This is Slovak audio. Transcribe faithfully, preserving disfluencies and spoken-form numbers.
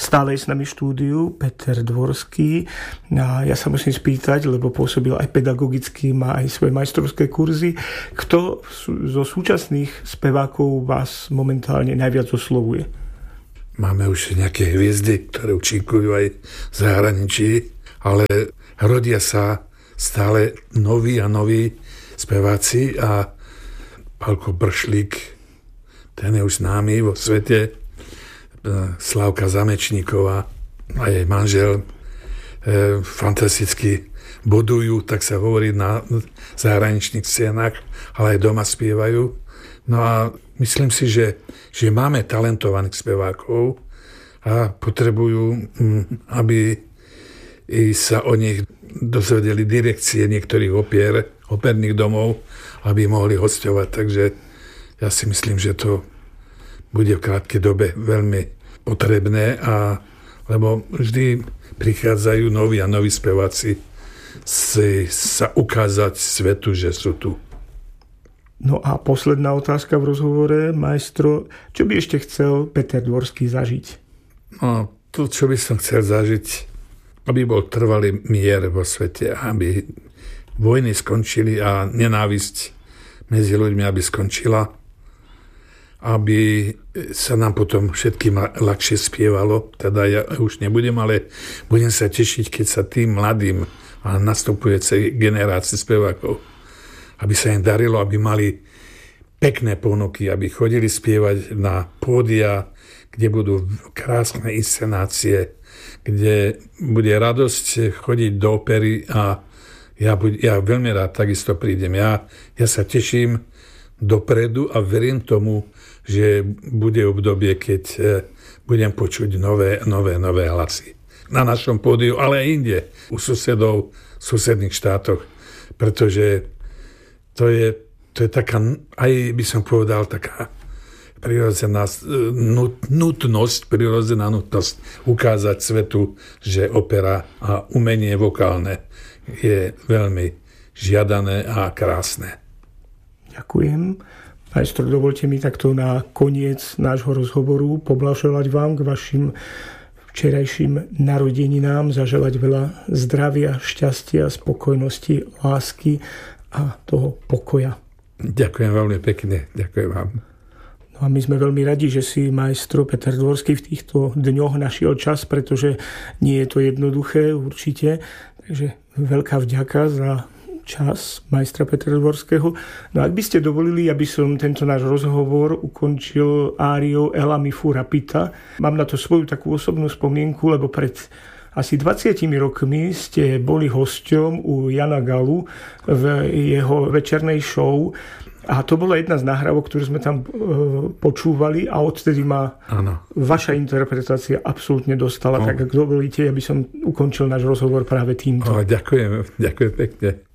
stále je s nami v štúdiu Peter Dvorský. A ja sa musím spýtať, lebo pôsobil aj pedagogicky, má aj svoje majstrovské kurzy. Kto zo súčasných spevákov vás momentálne najviac oslovuje? Máme už nejaké hviezdy, ktoré účinkujú aj v zahraničí, ale rodia sa stále noví a noví speváci a Pálko Bršlík, ten je už známy vo svete, Slávka Zamečníková a jej manžel e, fantasticky bodujú, tak sa hovorí, na zahraničných scénach, ale aj doma spievajú. No a myslím si, že, že máme talentovaných spevákov a potrebujú, aby sa o nich dozvedeli direkcie niektorých opier, operných domov, aby mohli hosťovať. Takže ja si myslím, že to bude v krátkej dobe veľmi potrebné, a, lebo vždy prichádzajú noví a noví speváci si sa ukázať svetu, že sú tu. No a posledná otázka v rozhovore, maestro. Čo by ešte chcel Peter Dvorský zažiť? No, to, čo by som chcel zažiť, aby bol trvalý mier vo svete, aby vojny skončili a nenávisť medzi ľuďmi, aby skončila, aby sa nám potom všetkým ľahšie spievalo. Teda ja už nebudem, ale budem sa tešiť, keď sa tým mladým a nastupujúcej generácii spevákov, aby sa im darilo, aby mali pekné ponuky, aby chodili spievať na pódia, kde budú krásne inscenácie, kde bude radosť chodiť do opery, a ja, buď, ja veľmi rád takisto prídem. Ja, ja sa teším dopredu a verím tomu, že bude obdobie, keď budem počuť nové, nové, nové hlasy. Na našom pódiu, ale aj inde, u susedov, v susedných štátoch, pretože to je, to je taká, aj by som povedal, taká prirodzená nutnosť, prirodzená nutnosť ukázať svetu, že opera a umenie vokálne je veľmi žiadané a krásne. Ďakujem. Maestro, dovolte mi takto na koniec nášho rozhovoru poblahoželať vám k vašim včerajším narodeninám, zaželať veľa zdravia, šťastia, spokojnosti, lásky a toho pokoja. Ďakujem veľmi pekne, ďakujem vám. No a my sme veľmi radi, že si maestro Peter Dvorský v týchto dňoch našiel čas, pretože nie je to jednoduché určite. Takže veľká vďaka za čas majstra Petra Dvorského. No ak by ste dovolili, aby som tento náš rozhovor ukončil áriou Ela mi fu rapita. Mám na to svoju takú osobnú spomienku, lebo pred asi dvadsiatimi rokmi ste boli hosťom u Jana Galu v jeho večernej show. A to bola jedna z nahrávok, ktorú sme tam e, počúvali, a odtedy ma ano. Vaša interpretácia absolútne dostala. No. Tak ak dovolíte, aby som ukončil náš rozhovor práve týmto. O, ďakujem, ďakujem pekne.